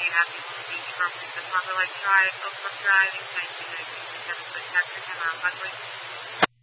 happy when we beach from. Does mother like driving, go for driving? Thank you, Nick. We have a spectacular camera on Buckley.